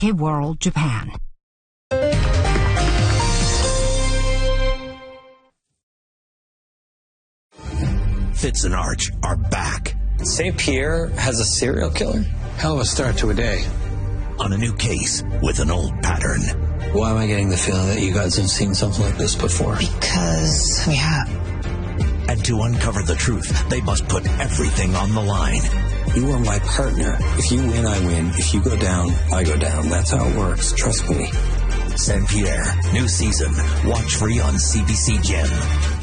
World Japan. Fitz and Arch are back. St. Pierre has a serial killer? Hell of a start to a day. On a new case with an old pattern. Why am I getting the feeling that you guys have seen something like this before? Because we have. And to uncover the truth, they must put everything on the line. You are my partner. If you win, I win. If you go down, I go down. That's how it works. Trust me. St. Pierre, new season. Watch free on CBC Gem.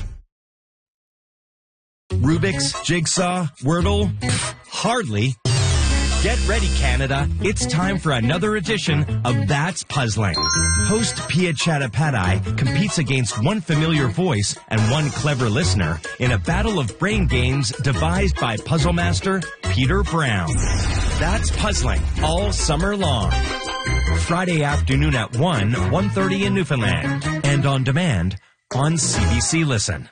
Rubik's, Jigsaw, Wordle? Hardly. Get ready, Canada. It's time for another edition of That's Puzzling. Host Pia Chattopadhyay competes against one familiar voice and one clever listener in a battle of brain games devised by puzzle master Peter Brown. That's Puzzling all summer long. Friday afternoon at 1:30 in Newfoundland. And on demand on CBC Listen.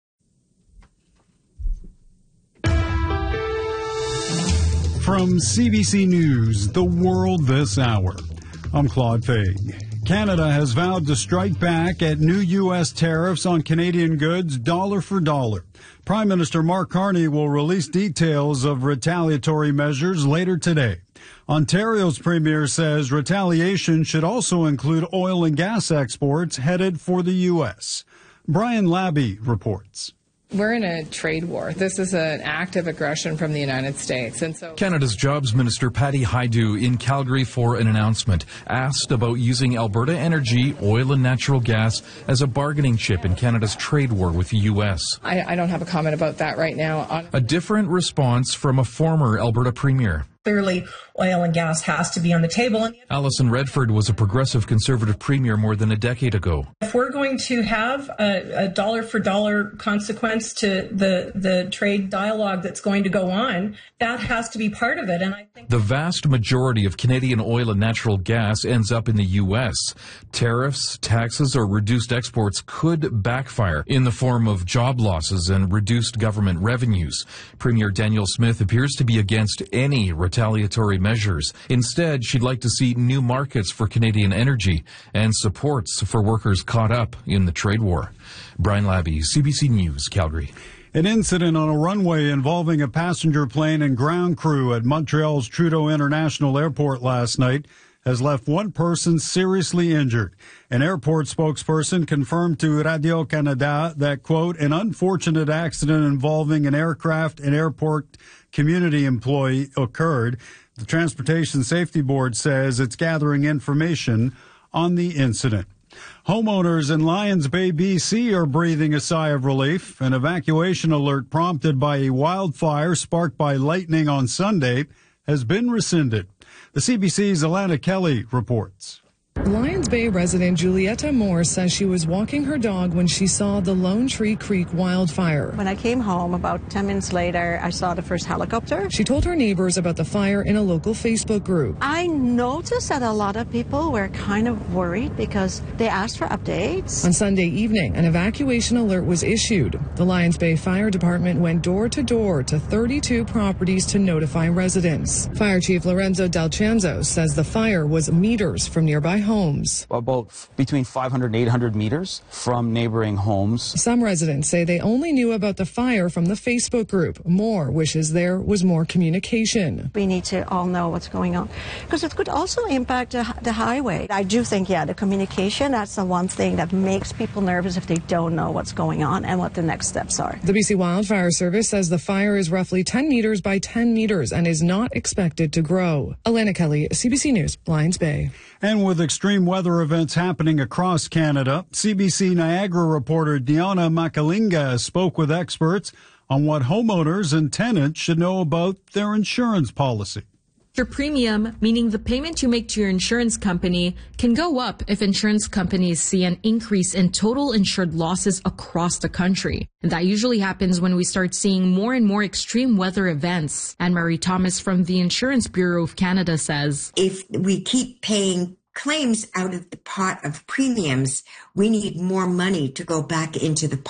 From CBC News, The World This Hour, I'm Claude Fay. Canada has vowed to strike back at new U.S. tariffs on Canadian goods dollar for dollar. Prime Minister Mark Carney will release details of retaliatory measures later today. Ontario's premier says retaliation should also include oil and gas exports headed for the U.S. Brian Labby reports. We're in a trade war. This is an act of aggression from the United States. And so Canada's Jobs Minister Patty Hajdu in Calgary for an announcement, asked about using Alberta Energy, oil and natural gas as a bargaining chip in Canada's trade war with the U.S. I don't have a comment about that right now. A different response from a former Alberta premier. Clearly, oil and gas has to be on the table. Alison Redford was a progressive conservative premier more than a decade ago. If we're going to have a dollar-for-dollar consequence to the trade dialogue that's going to go on, that has to be part of it. And I think the vast majority of Canadian oil and natural gas ends up in the U.S. Tariffs, taxes, or reduced exports could backfire in the form of job losses and reduced government revenues. Premier Danielle Smith appears to be against any retaliatory measures. Instead, she'd like to see new markets for Canadian energy and supports for workers caught up in the trade war. Brian Labby, CBC News, Calgary. An incident on a runway involving a passenger plane and ground crew at Montreal's Trudeau International Airport last night has left one person seriously injured. An airport spokesperson confirmed to Radio-Canada that, quote, an unfortunate accident involving an aircraft and airport community employee occurred. The Transportation Safety Board says it's gathering information on the incident. Homeowners in Lions Bay, BC are breathing a sigh of relief. An evacuation alert prompted by a wildfire sparked by lightning on Sunday has been rescinded. The CBC's Alana Kelly reports. Lions Bay resident Julietta Moore says she was walking her dog when she saw the Lone Tree Creek wildfire. When I came home, about 10 minutes later, I saw the first helicopter. She told her neighbors about the fire in a local Facebook group. I noticed that a lot of people were kind of worried because they asked for updates. On Sunday evening, an evacuation alert was issued. The Lions Bay Fire Department went door to door to 32 properties to notify residents. Fire Chief Lorenzo Del Cianzo says the fire was meters from nearby homes. About between 500 and 800 meters from neighboring homes. Some residents say they only knew about the fire from the Facebook group. Moore wishes there was more communication. We need to all know what's going on because it could also impact the highway. I do think, the communication, that's the one thing that makes people nervous if they don't know what's going on and what the next steps are. The BC Wildfire Service says the fire is roughly 10 meters by 10 meters and is not expected to grow. Alana Kelly, CBC News, Lions Bay. And with extreme weather events happening across Canada, CBC Niagara reporter Diana Makalinga spoke with experts on what homeowners and tenants should know about their insurance policy. Your premium, meaning the payment you make to your insurance company, can go up if insurance companies see an increase in total insured losses across the country. And that usually happens when we start seeing more and more extreme weather events. Anne-Marie Thomas from the Insurance Bureau of Canada says, if we keep paying claims out of the pot of premiums, we need more money to go back into the pot.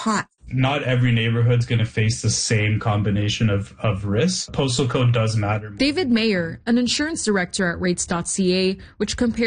not every neighborhood's going to face the same combination of risks. Postal code does matter. David Mayer, an insurance director at rates.ca, which compares